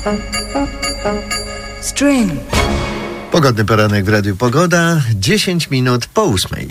String. Pogodny poranek w Radiu Pogoda, 10 minut po 8.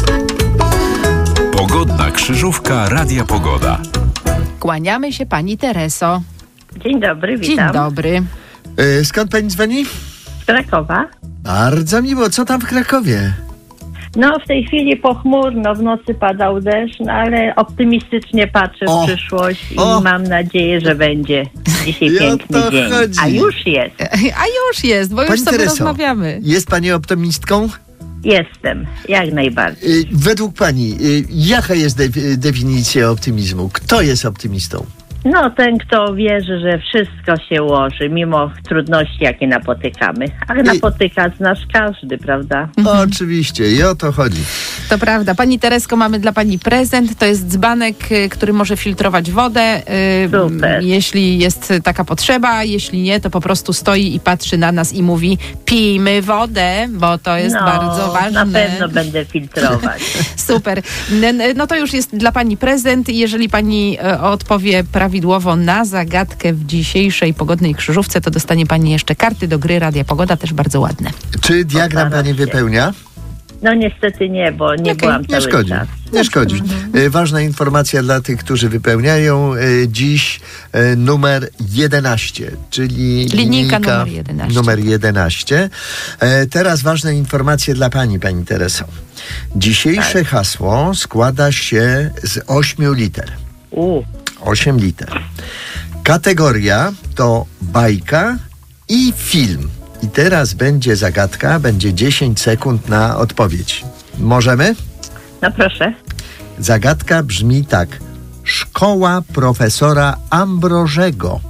Pogodna krzyżówka Radia Pogoda. Kłaniamy się pani Tereso. Dzień dobry, witam. Dzień dobry. Skąd pani dzwoni? Z Krakowa. Bardzo miło. Co tam w Krakowie? No w tej chwili pochmurno, w nocy padał deszcz, no, ale optymistycznie patrzę w przyszłość i mam nadzieję, że będzie dzisiaj piękny dzień. Chodzi. A już jest. A już jest, bo Pani już sobie Tereso, rozmawiamy. jest pani optymistką? Jestem, jak najbardziej. Według pani, jaka jest definicja optymizmu? Kto jest optymistą? No ten, kto wierzy, że wszystko się ułoży, mimo trudności, jakie napotykamy. Ale napotykać nas każdy, prawda? Oczywiście, i o to chodzi. To prawda. Pani Teresko, mamy dla pani prezent. To jest dzbanek, który może filtrować wodę. Super. Jeśli jest taka potrzeba, jeśli nie, to po prostu stoi i patrzy na nas i mówi: pijmy wodę, bo to jest bardzo ważne. Na pewno będę filtrować. Super. No to już jest dla pani prezent. Jeżeli pani odpowie prawidłowo na zagadkę w dzisiejszej pogodnej krzyżówce, to dostanie pani jeszcze karty do gry Radia Pogoda, też bardzo ładne. Czy diagram pani wypełnia? No niestety nie, bo nie byłam cały czas. Nie szkodzi. Ważna informacja dla tych, którzy wypełniają. Dziś numer 11, czyli linijka numer 11. Teraz ważne informacje dla pani Tereso. Dzisiejsze hasło składa się z 8 liter. 8 liter. Kategoria to bajka i film. I teraz będzie zagadka, będzie 10 sekund na odpowiedź. Możemy? No proszę. Zagadka brzmi tak. Szkoła profesora Ambrożego.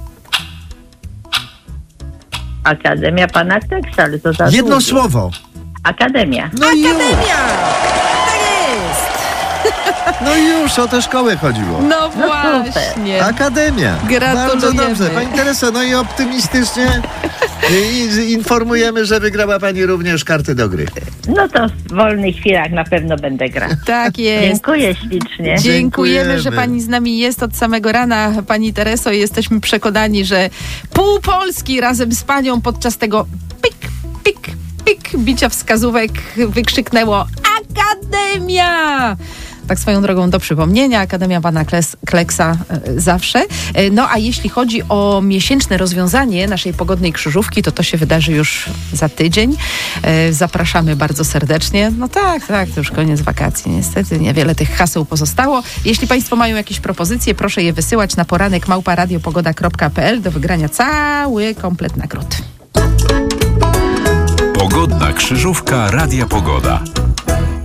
Akademia pana Kleksa, ale to za Jedno długie. słowo. Akademia. Akademia! Tak jest! No już o tę szkołę chodziło. No właśnie. Akademia. Gratulujemy. Bardzo dobrze. Pani Tereso, no i optymistycznie informujemy, że wygrała pani również karty do gry. No to w wolnych chwilach na pewno będę grać. Tak jest. Dziękuję ślicznie. Dziękujemy, że pani z nami jest od samego rana, pani Tereso. Jesteśmy przekonani, że pół Polski razem z panią podczas tego pik, pik, pik bicia wskazówek wykrzyknęło: Akademia! Tak swoją drogą do przypomnienia, Akademia pana Kleksa zawsze. No a jeśli chodzi o miesięczne rozwiązanie naszej pogodnej krzyżówki, to się wydarzy już za tydzień. Zapraszamy bardzo serdecznie. No tak, to już koniec wakacji. Niestety niewiele tych haseł pozostało. Jeśli państwo mają jakieś propozycje, proszę je wysyłać na poranek@radiopogoda.pl do wygrania cały komplet nagród. Pogodna krzyżówka Radia Pogoda.